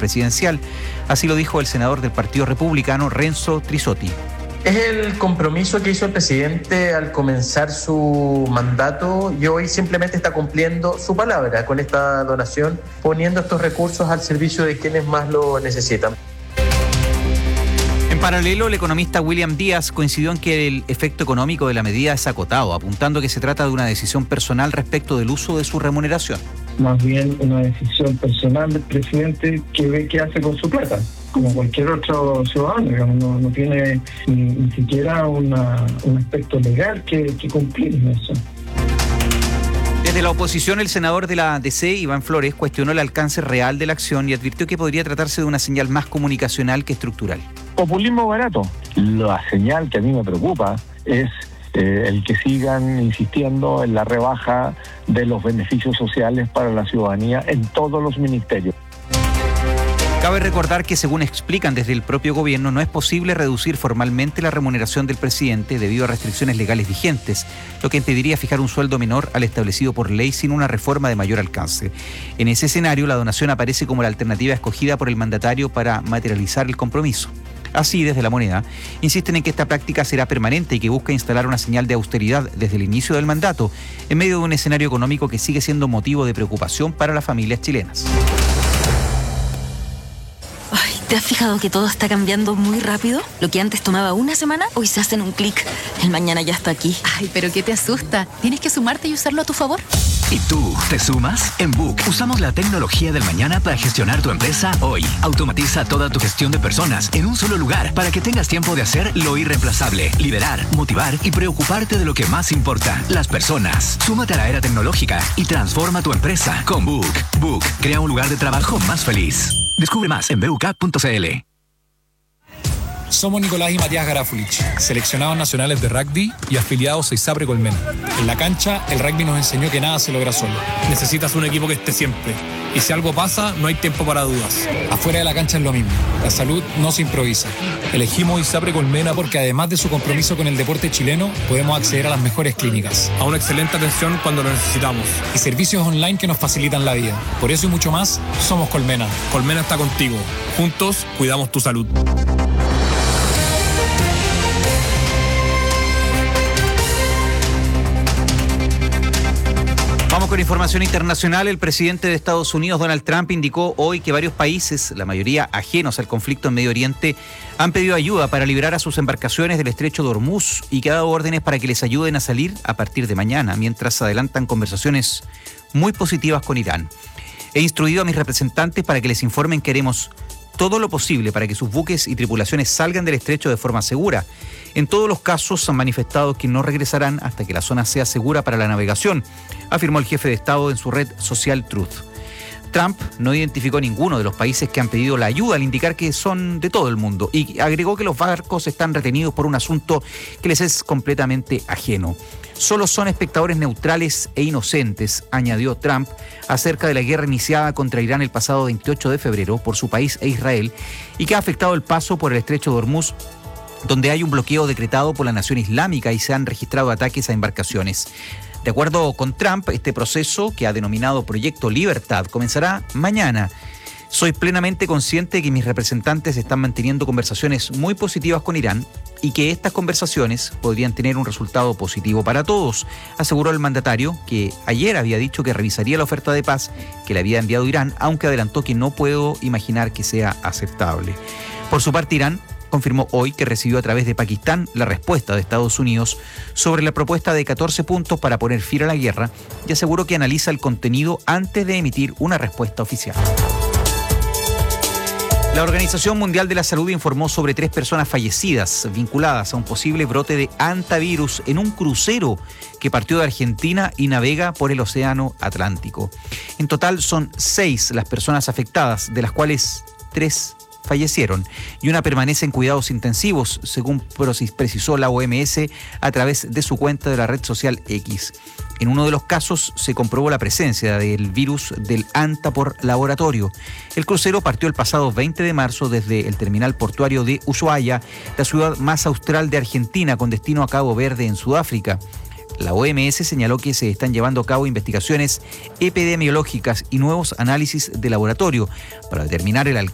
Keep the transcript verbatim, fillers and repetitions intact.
presidencial. Así lo dijo el senador del Partido Republicano, Renzo Trisotti. Es el compromiso que hizo el presidente al comenzar su mandato y hoy simplemente está cumpliendo su palabra con esta donación, poniendo estos recursos al servicio de quienes más lo necesitan. En paralelo, el economista William Díaz coincidió en que el efecto económico de la medida es acotado, apuntando que se trata de una decisión personal respecto del uso de su remuneración. Más bien una decisión personal del presidente que ve qué hace con su plata, como cualquier otro ciudadano, digamos, no, no tiene ni, ni siquiera una, un aspecto legal que, que cumplir en eso. Desde la oposición, el senador de la A D C, Iván Flores, cuestionó el alcance real de la acción y advirtió que podría tratarse de una señal más comunicacional que estructural. Populismo barato. La señal que a mí me preocupa es eh, el que sigan insistiendo en la rebaja de los beneficios sociales para la ciudadanía en todos los ministerios. Cabe recordar que, según explican desde el propio gobierno, no es posible reducir formalmente la remuneración del presidente debido a restricciones legales vigentes, lo que impediría fijar un sueldo menor al establecido por ley sin una reforma de mayor alcance. En ese escenario, la donación aparece como la alternativa escogida por el mandatario para materializar el compromiso. Así, desde La Moneda, insisten en que esta práctica será permanente y que busca instalar una señal de austeridad desde el inicio del mandato, en medio de un escenario económico que sigue siendo motivo de preocupación para las familias chilenas. Ay, ¿te has fijado que todo está cambiando muy rápido? Lo que antes tomaba una semana, hoy se hace en un clic. El mañana ya está aquí. Ay, pero ¿qué te asusta? Tienes que sumarte y usarlo a tu favor. ¿Y tú, te sumas? En Book usamos la tecnología del mañana para gestionar tu empresa hoy. Automatiza toda tu gestión de personas en un solo lugar para que tengas tiempo de hacer lo irreemplazable, liderar, motivar y preocuparte de lo que más importa, las personas. Súmate a la era tecnológica y transforma tu empresa con Book. Book crea un lugar de trabajo más feliz. Descubre más en b u k punto c l. Somos Nicolás y Matías Garafulich, seleccionados nacionales de rugby y afiliados a ISAPRE Colmena. En la cancha, el rugby nos enseñó que nada se logra solo. Necesitas un equipo que esté siempre. Y si algo pasa, no hay tiempo para dudas. Afuera de la cancha es lo mismo. La salud no se improvisa. Elegimos ISAPRE Colmena porque además de su compromiso con el deporte chileno, podemos acceder a las mejores clínicas, a una excelente atención cuando lo necesitamos y servicios online que nos facilitan la vida. Por eso y mucho más, somos Colmena. Colmena está contigo. Juntos, cuidamos tu salud. Vamos con información internacional. El presidente de Estados Unidos, Donald Trump, indicó hoy que varios países, la mayoría ajenos al conflicto en Medio Oriente, han pedido ayuda para liberar a sus embarcaciones del estrecho de Hormuz y que ha dado órdenes para que les ayuden a salir a partir de mañana, mientras adelantan conversaciones muy positivas con Irán. He instruido a mis representantes para que les informen que haremos todo lo posible para que sus buques y tripulaciones salgan del estrecho de forma segura. En todos los casos han manifestado que no regresarán hasta que la zona sea segura para la navegación, afirmó el jefe de Estado en su red social Truth. Trump no identificó ninguno de los países que han pedido la ayuda al indicar que son de todo el mundo y agregó que los barcos están retenidos por un asunto que les es completamente ajeno. Solo son espectadores neutrales e inocentes, añadió Trump, acerca de la guerra iniciada contra Irán el pasado veintiocho de febrero por su país e Israel y que ha afectado el paso por el estrecho de Hormuz, donde hay un bloqueo decretado por la Nación Islámica y se han registrado ataques a embarcaciones. De acuerdo con Trump, este proceso, que ha denominado Proyecto Libertad, comenzará mañana. Soy plenamente consciente de que mis representantes están manteniendo conversaciones muy positivas con Irán y que estas conversaciones podrían tener un resultado positivo para todos, aseguró el mandatario, que ayer había dicho que revisaría la oferta de paz que le había enviado Irán, aunque adelantó que no puedo imaginar que sea aceptable. Por su parte, Irán confirmó hoy que recibió a través de Pakistán la respuesta de Estados Unidos sobre la propuesta de catorce puntos para poner fin a la guerra y aseguró que analiza el contenido antes de emitir una respuesta oficial. La Organización Mundial de la Salud informó sobre tres personas fallecidas vinculadas a un posible brote de hantavirus en un crucero que partió de Argentina y navega por el Océano Atlántico. En total son seis las personas afectadas, de las cuales tres fallecieron y una permanece en cuidados intensivos, según precisó la O M S a través de su cuenta de la red social X. En uno de los casos se comprobó la presencia del virus del hanta por laboratorio. El crucero partió el pasado veinte de marzo desde el terminal portuario de Ushuaia, la ciudad más austral de Argentina, con destino a Cabo Verde en Sudáfrica. La O M S señaló que se están llevando a cabo investigaciones epidemiológicas y nuevos análisis de laboratorio para determinar el alcance